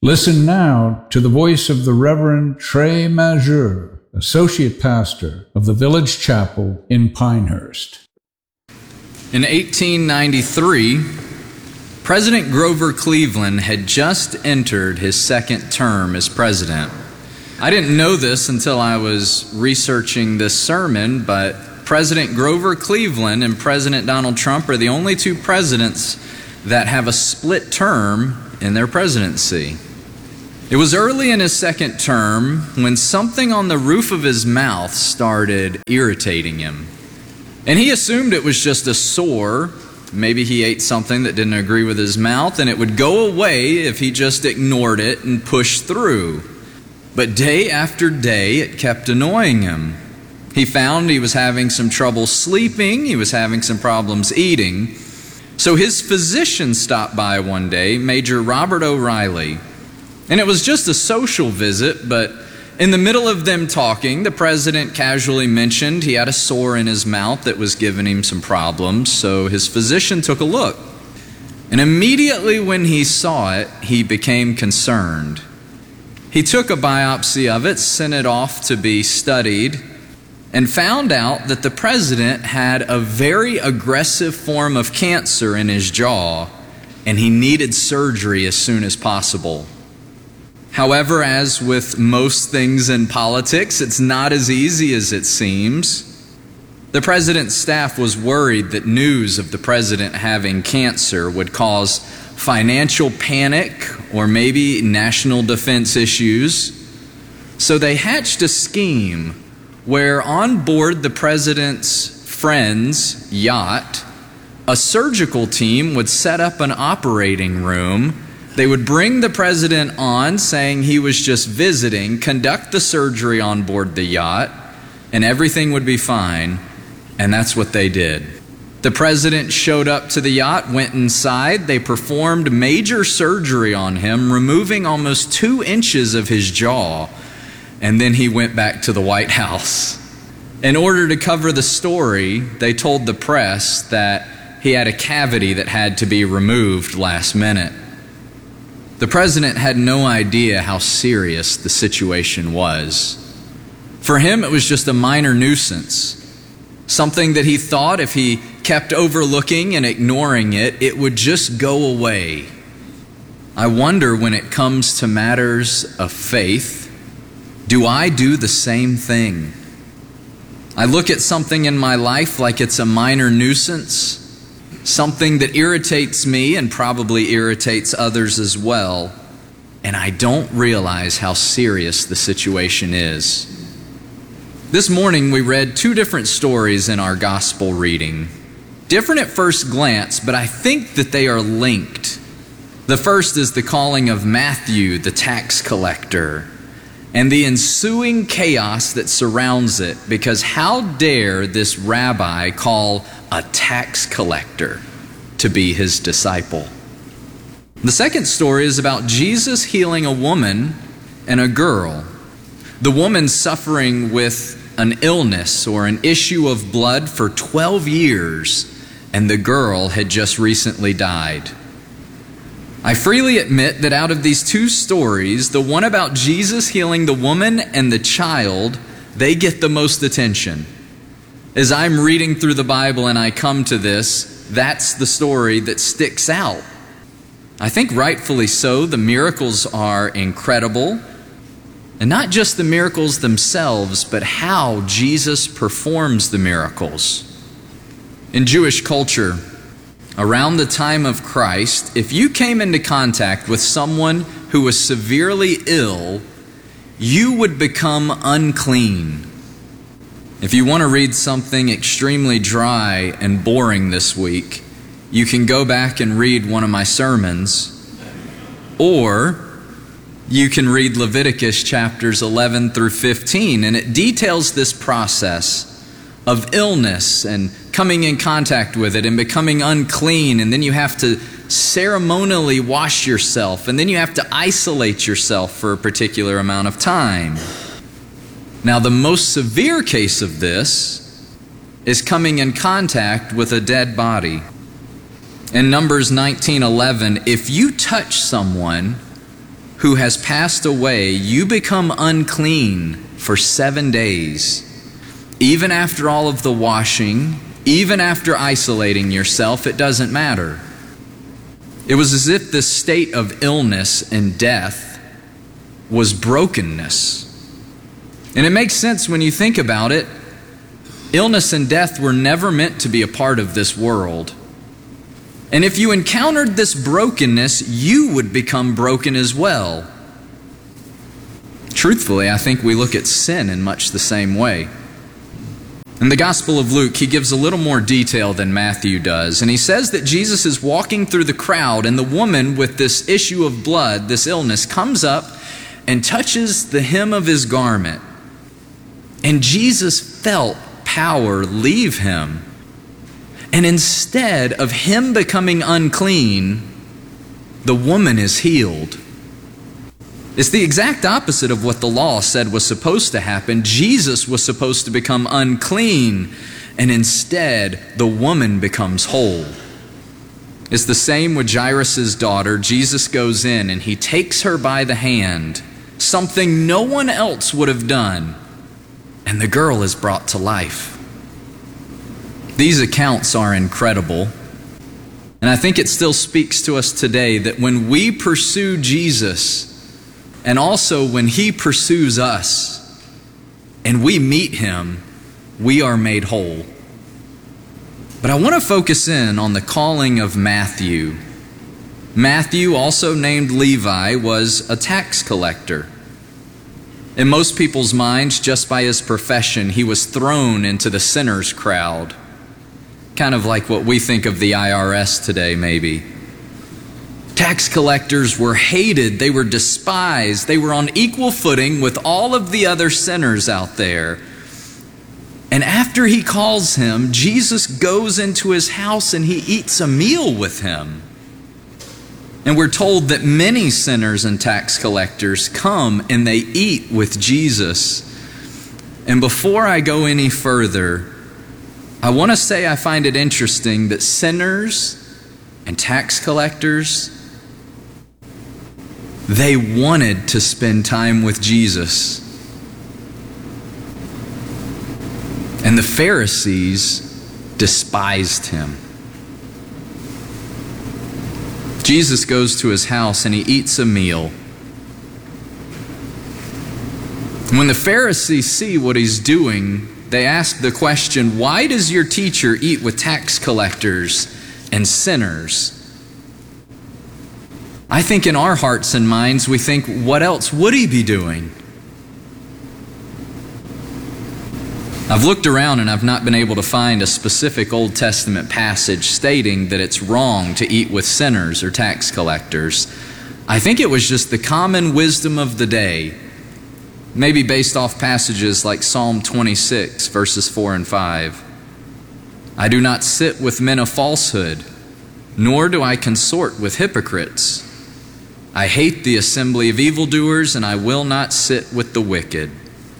Listen now to the voice of the Reverend Trey Mazur, Associate Pastor of the Village Chapel in Pinehurst. In 1893, President Grover Cleveland had just entered his second term as president. I didn't know this until I was researching this sermon, but President Grover Cleveland and President Donald Trump are the only two presidents that have a split term in their presidency. It was early in his second term when something on the roof of his mouth started irritating him. And he assumed it was just a sore. Maybe he ate something that didn't agree with his mouth, and it would go away if he just ignored it and pushed through. But day after day, it kept annoying him. He found he was having some trouble sleeping, he was having some problems eating. So his physician stopped by one day, Major Robert O'Reilly. And it was just a social visit, but in the middle of them talking, the president casually mentioned he had a sore in his mouth that was giving him some problems, so his physician took a look. And immediately when he saw it, he became concerned. He took a biopsy of it, sent it off to be studied, and found out that the president had a very aggressive form of cancer in his jaw, and he needed surgery as soon as possible. However, as with most things in politics, it's not as easy as it seems. The president's staff was worried that news of the president having cancer would cause financial panic or maybe national defense issues. So they hatched a scheme where on board the president's friend's yacht, a surgical team would set up an operating room. They would bring the president on, saying he was just visiting, conduct the surgery on board the yacht, and everything would be fine. And that's what they did. The president showed up to the yacht, went inside. They performed major surgery on him, removing almost 2 inches of his jaw. And then he went back to the White House. In order to cover the story, they told the press that he had a cavity that had to be removed last minute. The president had no idea how serious the situation was. For him, it was just a minor nuisance, something that he thought if he kept overlooking and ignoring it, it would just go away. I wonder, when it comes to matters of faith, do I do the same thing? I look at something in my life like it's a minor nuisance, something that irritates me and probably irritates others as well, and I don't realize how serious the situation is. This morning we read 2 different stories in our gospel reading. Different at first glance, but I think that they are linked. The first is the calling of Matthew, the tax collector, and the ensuing chaos that surrounds it, because how dare this rabbi call a tax collector to be his disciple? The second story is about Jesus healing a woman and a girl. The woman suffering with an illness or an issue of blood for 12 years, and the girl had just recently died. I freely admit that out of these 2 stories, the one about Jesus healing the woman and the child, they get the most attention. As I'm reading through the Bible and I come to this, that's the story that sticks out. I think rightfully so. The miracles are incredible. And not just the miracles themselves, but how Jesus performs the miracles. In Jewish culture, around the time of Christ, if you came into contact with someone who was severely ill, you would become unclean. If you want to read something extremely dry and boring this week, you can go back and read one of my sermons, or you can read Leviticus chapters 11 through 15, and it details this process of illness and coming in contact with it and becoming unclean, and then you have to ceremonially wash yourself, and then you have to isolate yourself for a particular amount of time. Now, the most severe case of this is coming in contact with a dead body. In Numbers 19:11, if you touch someone who has passed away, you become unclean for 7 days. Even after all of the washing, even after isolating yourself, it doesn't matter. It was as if this state of illness and death was brokenness. And it makes sense when you think about it. Illness and death were never meant to be a part of this world. And if you encountered this brokenness, you would become broken as well. Truthfully, I think we look at sin in much the same way. In the Gospel of Luke, he gives a little more detail than Matthew does. And he says that Jesus is walking through the crowd, and the woman with this issue of blood, this illness, comes up and touches the hem of his garment. And Jesus felt power leave him. And instead of him becoming unclean, the woman is healed. It's the exact opposite of what the law said was supposed to happen. Jesus was supposed to become unclean, and instead the woman becomes whole. It's the same with Jairus' daughter. Jesus goes in and he takes her by the hand, something no one else would have done, and the girl is brought to life. These accounts are incredible, and I think it still speaks to us today that when we pursue Jesus, and also when he pursues us, and we meet him, we are made whole. But I want to focus in on the calling of Matthew. Matthew, also named Levi, was a tax collector. In most people's minds, just by his profession, he was thrown into the sinners crowd. Kind of like what we think of the IRS today, maybe. Tax collectors were hated, they were despised, they were on equal footing with all of the other sinners out there. And after he calls him, Jesus goes into his house and he eats a meal with him. And we're told that many sinners and tax collectors come and they eat with Jesus. And before I go any further, I want to say I find it interesting that sinners and tax collectors, they wanted to spend time with Jesus. And the Pharisees despised him. Jesus goes to his house and he eats a meal. When the Pharisees see what he's doing, they ask the question, why does your teacher eat with tax collectors and sinners? I think in our hearts and minds, we think, what else would he be doing? I've looked around and I've not been able to find a specific Old Testament passage stating that it's wrong to eat with sinners or tax collectors. I think it was just the common wisdom of the day. Maybe based off passages like Psalm 26, verses 4 and 5. I do not sit with men of falsehood, nor do I consort with hypocrites. I hate the assembly of evildoers, and I will not sit with the wicked.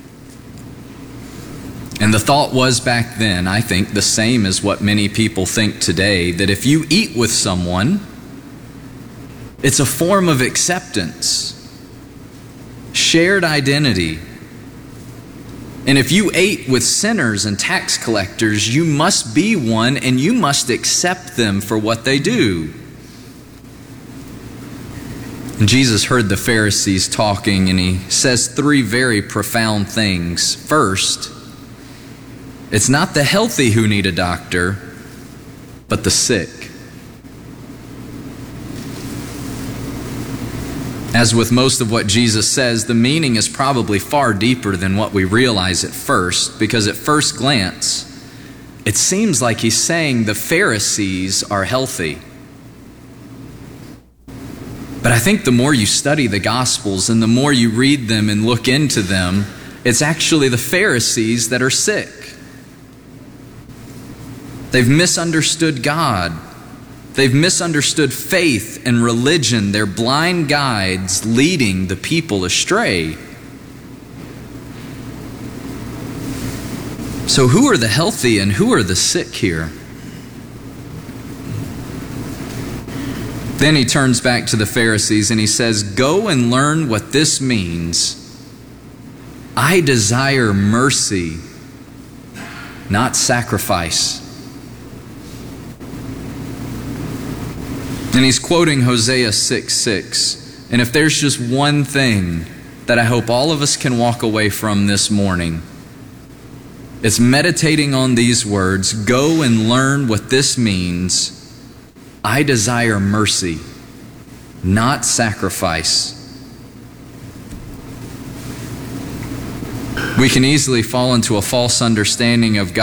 And the thought was back then, I think, the same as what many people think today, that if you eat with someone, it's a form of acceptance. Shared identity. And if you ate with sinners and tax collectors, you must be one and you must accept them for what they do. And Jesus heard the Pharisees talking and he says three very profound things. First, it's not the healthy who need a doctor, but the sick. As with most of what Jesus says, the meaning is probably far deeper than what we realize at first, because at first glance, it seems like he's saying the Pharisees are healthy. But I think the more you study the Gospels and the more you read them and look into them, it's actually the Pharisees that are sick. They've misunderstood God. They've misunderstood faith and religion. They're blind guides leading the people astray. So who are the healthy and who are the sick here? Then he turns back to the Pharisees and he says, "Go and learn what this means. I desire mercy, not sacrifice." And he's quoting Hosea 6:6. And if there's just one thing that I hope all of us can walk away from this morning, it's meditating on these words. Go and learn what this means. I desire mercy, not sacrifice. We can easily fall into a false understanding of God.